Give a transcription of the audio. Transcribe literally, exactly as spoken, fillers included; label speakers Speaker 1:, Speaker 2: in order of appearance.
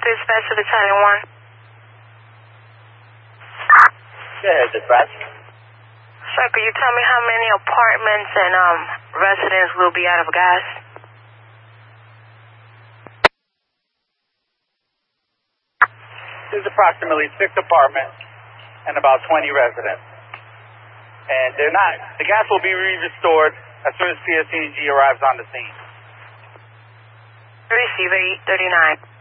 Speaker 1: dispatch to Battalion one.
Speaker 2: Go ahead, dispatch.
Speaker 1: Sir, could you tell me how many apartments and um residents will be out of gas?
Speaker 2: There's approximately six apartments and about twenty residents. And they're not, the gas will be re-restored as soon as P S E and G arrives on the scene.
Speaker 1: Receive eight thirty-nine.